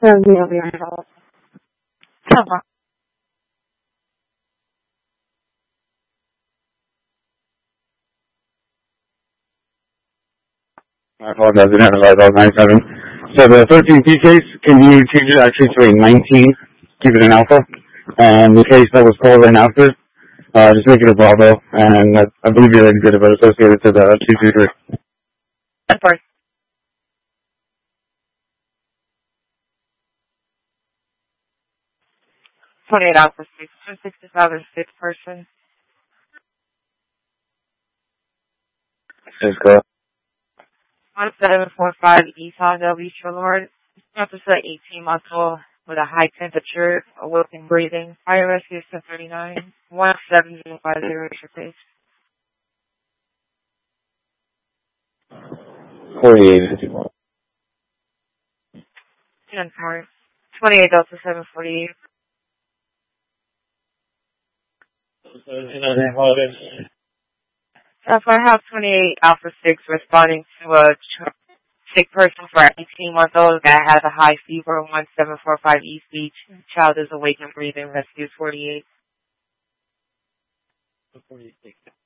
I apologize, I didn't realize I was 97. So the 13P case, can you change it actually to a 19? Keep it an alpha. And the case that was called in after, just make it a Bravo. And I believe you already did it, but associated to the 223. Of course. 28 Alpha 6, 265 is 6 person. Is correct. 1745 East Honda Beach Boulevard. Officer 18-month-old with a high temperature, awoken breathing. Fire rescue is 1039. 17050 is your case. 4851. 10-4. 28 Delta 748. Firehouse 28 Alpha 6 responding to a sick person for an 18-month-old that has a high fever, 1745 East Beach. Child is awake and breathing. Rescue 48.